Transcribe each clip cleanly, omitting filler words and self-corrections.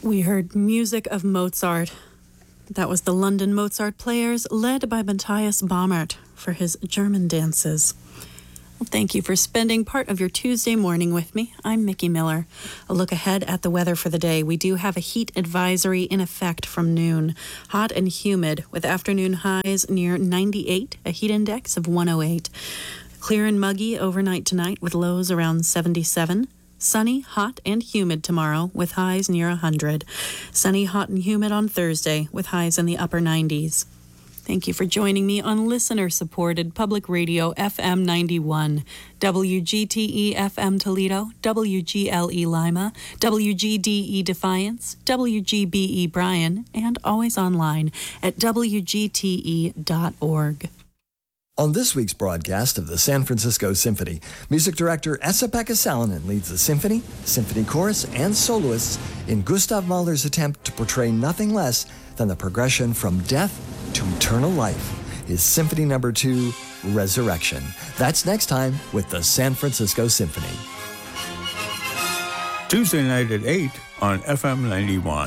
We heard music of Mozart. That was the London Mozart Players, led by Matthias Baumert for his German dances. Well, thank you for spending part of your Tuesday morning with me. I'm Mickey Miller. A look ahead at the weather for the day. We do have a heat advisory in effect from noon. Hot and humid with afternoon highs near 98, a heat index of 108. Clear and muggy overnight tonight with lows around 77. Sunny, hot, and humid tomorrow with highs near 100. Sunny, hot, and humid on Thursday with highs in the upper 90s. Thank you for joining me on listener-supported Public Radio FM 91, WGTE FM Toledo, WGLE Lima, WGDE Defiance, WGBE Bryan, and always online at WGTE.org. On this week's broadcast of the San Francisco Symphony, music director Esa-Pekka Salonen leads the symphony, symphony chorus, and soloists in Gustav Mahler's attempt to portray nothing less than the progression from death to eternal life, his Symphony No. 2, Resurrection. That's next time with the San Francisco Symphony. Tuesday night at 8 on FM 91.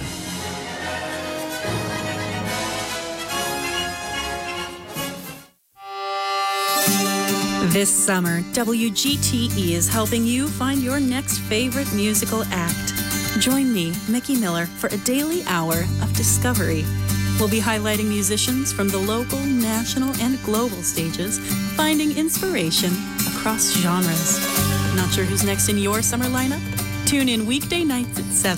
This summer, WGTE is helping you find your next favorite musical act. Join me, Mickey Miller, for a daily hour of discovery. We'll be highlighting musicians from the local, national, and global stages, finding inspiration across genres. Not sure who's next in your summer lineup? Tune in weekday nights at 7.